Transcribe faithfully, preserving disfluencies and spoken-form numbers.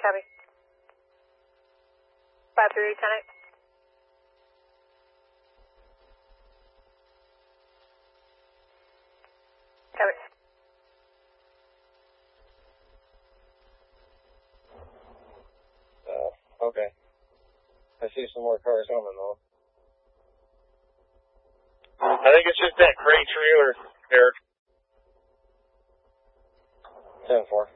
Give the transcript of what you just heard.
Copy. five three ten eight. Copy. Uh, okay. I see some more cars coming, though. I think it's just that gray trailer, Eric. ten four.